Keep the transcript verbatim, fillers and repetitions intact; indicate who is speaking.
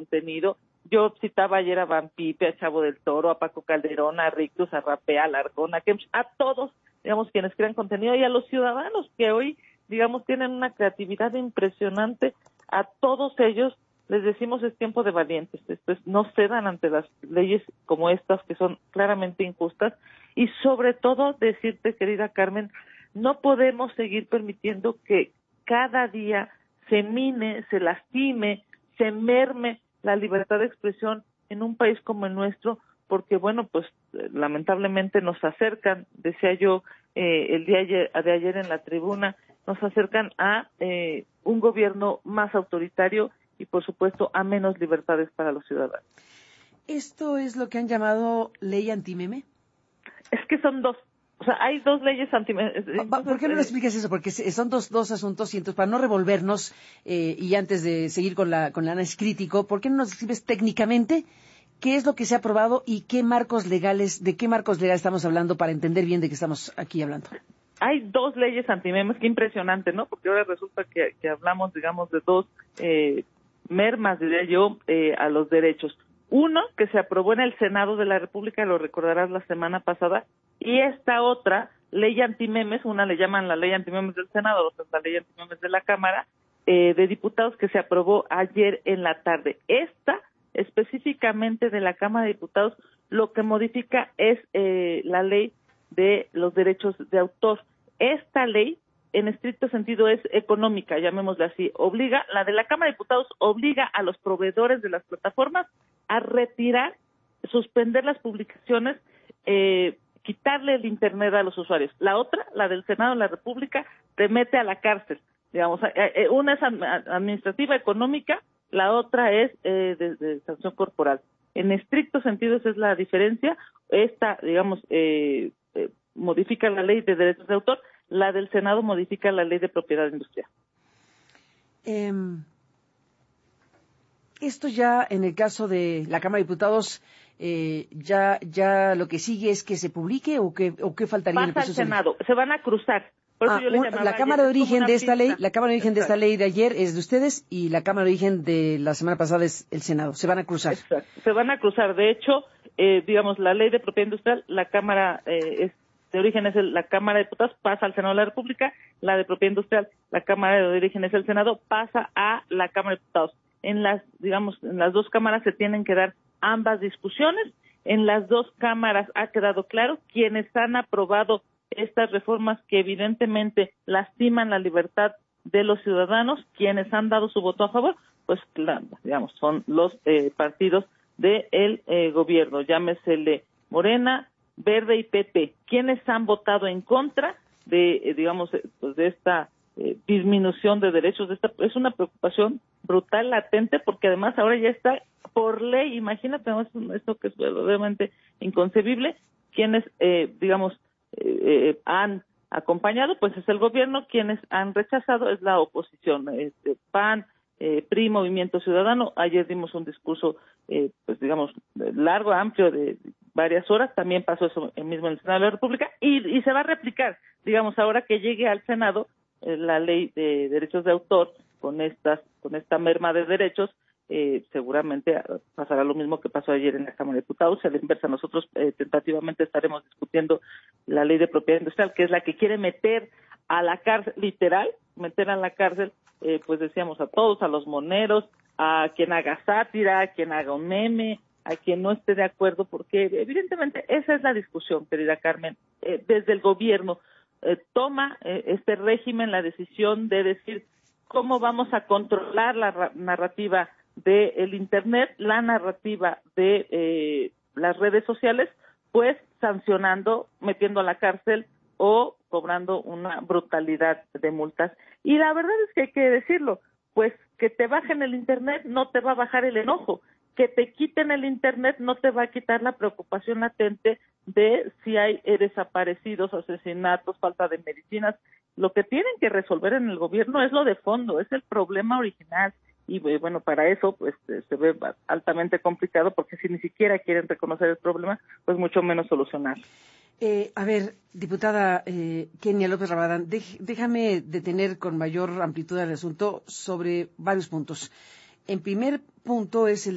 Speaker 1: contenido. Yo citaba ayer a Van Pipe, a Chavo del Toro, a Paco Calderón, a Rictus, a Rapea, a Larcón, a Kemch, a todos, digamos, quienes crean contenido, y a los ciudadanos que hoy, digamos, tienen una creatividad impresionante. A todos ellos les decimos: es tiempo de valientes, después no cedan ante las leyes como estas, que son claramente injustas, y sobre todo decirte, querida Carmen, no podemos seguir permitiendo que cada día se mine, se lastime, se merme la libertad de expresión en un país como el nuestro, porque, bueno, pues lamentablemente nos acercan, decía yo eh, el día ayer, de ayer en la tribuna, nos acercan a eh, un gobierno más autoritario y, por supuesto, a menos libertades para los ciudadanos.
Speaker 2: ¿Esto es lo que han llamado ley antimeme?
Speaker 1: Es que son dos. O sea, hay dos leyes antimeme.
Speaker 2: ¿Por qué no lo explicas eso? Porque son dos, dos asuntos, y entonces, para no revolvernos, eh, y antes de seguir con la con el análisis crítico, ¿por qué no nos describes técnicamente qué es lo que se ha aprobado y qué marcos legales, de qué marcos legales estamos hablando, para entender bien de qué estamos aquí hablando?
Speaker 1: Hay dos leyes antimemes, qué impresionante, ¿no? Porque ahora resulta que, que hablamos, digamos, de dos eh, mermas, diría yo, eh, a los derechos. Uno, que se aprobó en el Senado de la República, lo recordarás, la semana pasada, y esta otra, ley antimemes, una le llaman la ley antimemes del Senado, otra la ley antimemes de la Cámara, eh, de Diputados, que se aprobó ayer en la tarde. Esta, específicamente de la Cámara de Diputados, lo que modifica es eh, la ley de los derechos de autor. Esta ley, en estricto sentido, es económica, llamémosla así. Obliga, la de la Cámara de Diputados obliga a los proveedores de las plataformas a retirar, suspender las publicaciones, eh, quitarle el internet a los usuarios. La otra, la del Senado de la República, te mete a la cárcel. Digamos, eh, una es administrativa, económica, la otra es eh, de, de sanción corporal. En estricto sentido, esa es la diferencia. Esta, digamos, eh, eh, modifica la ley de derechos de autor, la del Senado modifica la ley de propiedad industrial.
Speaker 2: Eh, esto ya, en el caso de la Cámara de Diputados, eh, ya ya lo que sigue es que se publique, o qué o qué faltaría en el
Speaker 1: proceso. Pasa al Senado, se van a cruzar. Por eso
Speaker 2: ah,
Speaker 1: yo le
Speaker 2: un, la Cámara de origen de esta ley, la Cámara de origen Exacto. de esta ley de ayer es de ustedes, y la Cámara de origen de la semana pasada es el Senado. Se van a cruzar.
Speaker 1: Exacto. Se van a cruzar. De hecho, eh, digamos, la ley de propiedad industrial, la Cámara eh, es de origen es el, la Cámara de Diputados, pasa al Senado de la República. La de propiedad industrial, la Cámara de origen es el Senado, pasa a la Cámara de Diputados. En las, digamos, en las dos cámaras se tienen que dar ambas discusiones. En las dos cámaras ha quedado claro quienes han aprobado estas reformas que evidentemente lastiman la libertad de los ciudadanos, quienes han dado su voto a favor, pues claro, digamos, son los eh, partidos del eh, gobierno, llámesele Morena, Verde y P T. Quienes han votado en contra de, eh, digamos, eh, pues de esta eh, disminución de derechos, de esta, es una preocupación brutal, latente, porque además ahora ya está por ley, imagínate, ¿no? Esto, esto que es verdaderamente inconcebible, quienes, eh, digamos, eh, eh, han acompañado, pues es el gobierno, quienes han rechazado es la oposición, este, P A N, eh, P R I, Movimiento Ciudadano. Ayer dimos un discurso, eh, pues digamos, largo, amplio, de varias horas, también pasó eso mismo en el Senado de la República, y, y se va a replicar, digamos, ahora que llegue al Senado eh, la ley de derechos de autor, con estas, con esta merma de derechos, eh, seguramente pasará lo mismo que pasó ayer en la Cámara de Diputados. A la inversa, nosotros eh, tentativamente estaremos discutiendo la ley de propiedad industrial, que es la que quiere meter a la cárcel, literal, meter a la cárcel, eh, pues decíamos, a todos, a los moneros, a quien haga sátira, a quien haga un meme, a quien no esté de acuerdo, porque evidentemente esa es la discusión, querida Carmen. Eh, desde el gobierno eh, toma eh, este régimen la decisión de decir cómo vamos a controlar la narrativa del Internet, la narrativa de eh, las redes sociales, pues sancionando, metiendo a la cárcel o cobrando una brutalidad de multas. Y la verdad es que hay que decirlo, pues que te bajen el Internet no te va a bajar el enojo, que te quiten el Internet no te va a quitar la preocupación latente de si hay desaparecidos, asesinatos, falta de medicinas. Lo que tienen que resolver en el gobierno es lo de fondo, es el problema original. Y bueno, para eso pues se ve altamente complicado, porque si ni siquiera quieren reconocer el problema, pues mucho menos solucionar.
Speaker 2: Eh, a ver, diputada eh, Kenia López Rabadán, dej, déjame detener con mayor amplitud el asunto sobre varios puntos. En primer punto es el